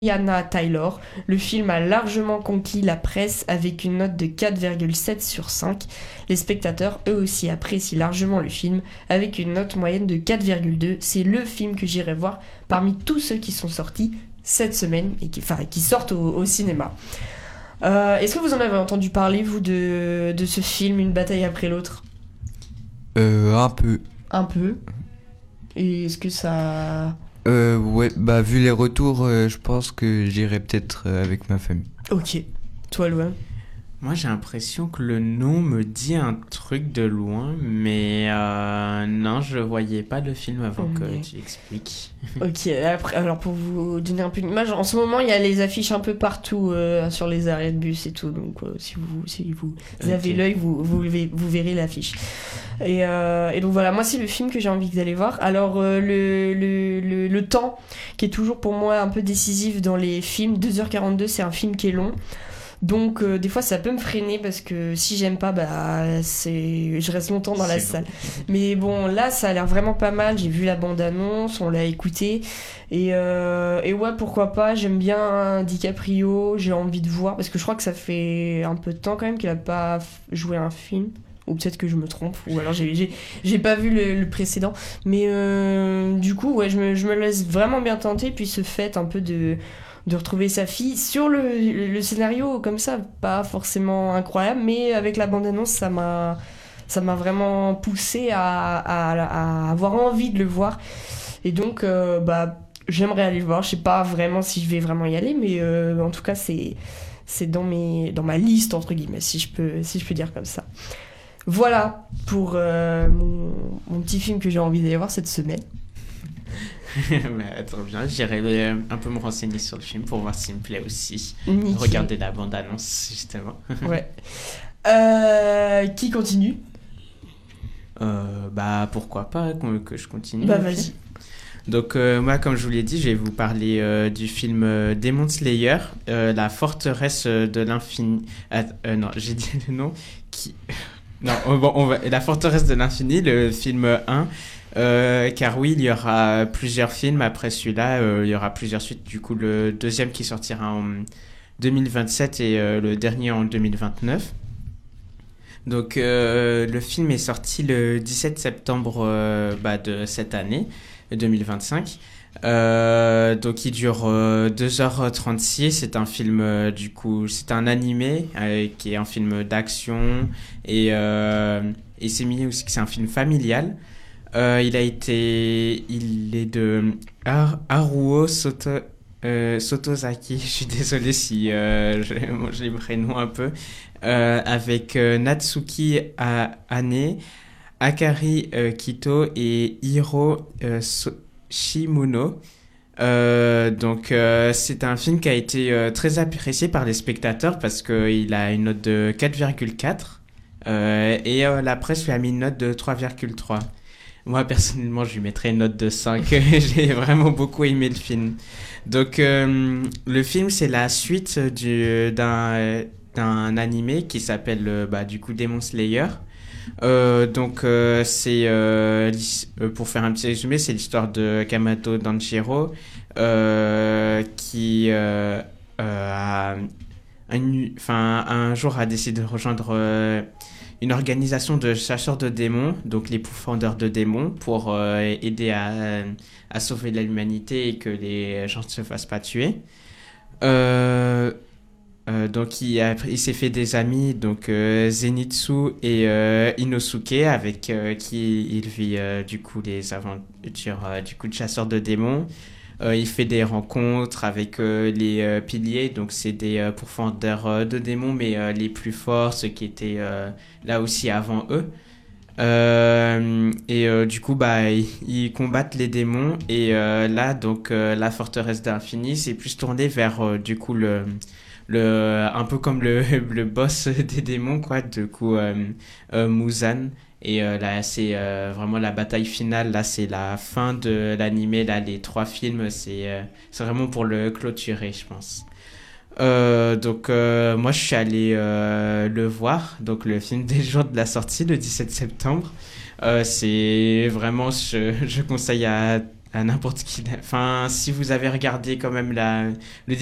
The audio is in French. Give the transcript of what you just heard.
Brianna Taylor. Le film a largement conquis la presse avec une note de 4,7 sur 5. Les spectateurs, eux aussi, apprécient largement le film avec une note moyenne de 4,2. C'est le film que j'irai voir parmi tous ceux qui sont sortis cette semaine et qui sortent au cinéma. Est-ce que vous en avez entendu parler, vous, de ce film, Une bataille après l'autre ? Un peu. Un peu. Et est-ce que ça... Ouais, bah vu les retours, je pense que j'irai peut-être avec ma famille. Ok. Toi, Louane ? Moi, j'ai l'impression que le nom me dit un truc de loin, mais non, je voyais pas le film avant que tu expliques. Ok, après, alors pour vous donner un peu d'image, en ce moment, il y a les affiches un peu partout sur les arrêts de bus et tout, donc si vous avez l'œil, vous verrez l'affiche. Et donc voilà, moi, c'est le film que j'ai envie d'aller voir. Alors, le temps, qui est toujours pour moi un peu décisif dans les films, 2h42, c'est un film qui est long. Donc des fois ça peut me freiner parce que si j'aime pas, je reste longtemps dans la salle. Mais bon, là ça a l'air vraiment pas mal. J'ai vu la bande-annonce, on l'a écouté et ouais, pourquoi pas. J'aime bien DiCaprio, j'ai envie de voir parce que je crois que ça fait un peu de temps quand même qu'il a pas joué un film. Ou peut-être que je me trompe, ou alors j'ai pas vu le précédent. Mais du coup, ouais, je me laisse vraiment bien tenter. Puis ce fait un peu de retrouver sa fille sur le scénario comme ça, pas forcément incroyable, mais avec la bande-annonce, ça m'a vraiment poussé à avoir envie de le voir. Et donc, j'aimerais aller le voir. Je sais pas vraiment si je vais vraiment y aller, mais en tout cas, c'est dans ma liste, entre guillemets, si je peux dire comme ça. Voilà pour mon petit film que j'ai envie d'aller voir cette semaine. Trop bien, j'irai un peu me renseigner sur le film pour voir s'il me plaît aussi. Nickel. Regarder la bande-annonce, justement. Ouais. Qui continue ? Pourquoi pas que je continue. Vas-y. Donc moi, comme je vous l'ai dit, je vais vous parler du film Demon Slayer, la forteresse de l'infini. Non, j'ai dit le nom. Non, La forteresse de l'infini, le film 1. Car oui, il y aura plusieurs films après celui-là, il y aura plusieurs suites. Du coup, le deuxième qui sortira en 2027 et le dernier en 2029. Donc, le film est sorti le 17 septembre de cette année, 2025. Donc, il dure 2h36. C'est un film, c'est un animé qui est un film d'action et c'est mis aussi que c'est un film familial. Il est de Haruo Sotozaki. Je suis désolé si j'ai le prénom un peu. Avec Natsuki Ane, Akari Kito et Hiro Shimono. Donc c'est un film qui a été très apprécié par les spectateurs parce qu'il a une note de 4,4 et la presse lui a mis une note de 3,3. Moi, personnellement, je lui mettrais une note de 5. J'ai vraiment beaucoup aimé le film. Donc, le film, c'est la suite d'un animé qui s'appelle, Demon Slayer. C'est, pour faire un petit résumé, c'est l'histoire de Kamato Danjiro, qui un jour a décidé de rejoindre une organisation de chasseurs de démons, donc les pourfendeurs de démons, pour aider à sauver l'humanité et que les gens ne se fassent pas tuer. Donc il s'est fait des amis, donc Zenitsu et Inosuke, avec qui il vit les aventures de chasseurs de démons. Il fait des rencontres avec les piliers, donc c'est des pourfendeurs de démons, mais les plus forts, ceux qui étaient là aussi avant eux. Ils combattent les démons, et là, donc, la forteresse d'infini, c'est plus tourné vers, un peu comme le boss des démons, quoi, Muzan. Et là, c'est vraiment la bataille finale. Là, c'est la fin de l'animé. Là, les 3 films, c'est vraiment pour le clôturer, je pense. Moi, je suis allé le voir. Donc, le film des jours de la sortie, le 17 septembre. C'est vraiment, je conseille à à n'importe qui. Enfin, si vous avez regardé quand même le